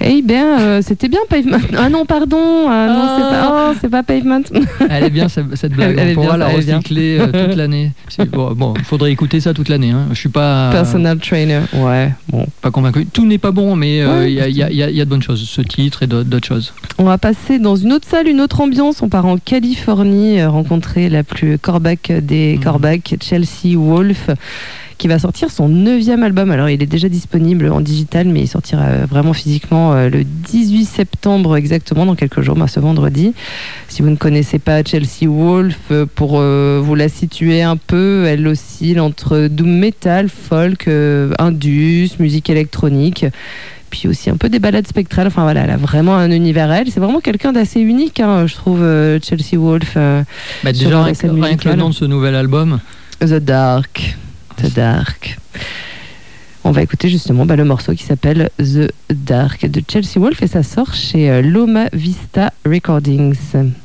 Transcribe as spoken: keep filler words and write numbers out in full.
Eh bien, euh, c'était bien Pavement. Ah non, pardon. Ah, non, Ah. c'est pas, oh, c'est pas Pavement. Elle est bien cette blague. Elle On est pourra bien, la ça, elle est bien. recycler euh, toute l'année. C'est- Bon, bon, il faudrait écouter ça toute l'année. Hein. Je suis pas. Personal trainer. Ouais. Bon. Pas convaincu. Tout n'est pas bon, mais il Ouais, y, a, y, a, y, a, y a de bonnes choses. Ce titre et d'autres, d'autres choses. On va passer dans une autre salle, une autre ambiance. On part en Californie, euh, rencontrer la plus corbac des Mmh. corbacs, Chelsea Wolfe, qui va sortir son neuvième album. Alors, il est déjà disponible en digital, mais il sortira euh, vraiment physiquement euh, le dix-huit septembre exactement, dans quelques jours, bah, ce vendredi. Si vous ne connaissez pas Chelsea Wolfe, euh, pour euh, vous la situer un peu, elle oscille entre doom metal, folk, euh, indus, musique électronique, puis aussi un peu des ballades spectrales. Enfin voilà, elle a vraiment un univers à elle. C'est vraiment quelqu'un d'assez unique, hein, je trouve, euh, Chelsea Wolfe. Euh, Bah, sur déjà, la rien que, scène rien que le musicale. nom de ce nouvel album. The Dark. The Dark. On va écouter justement bah, le morceau qui s'appelle The Dark de Chelsea Wolfe et ça sort chez euh, Loma Vista Recordings.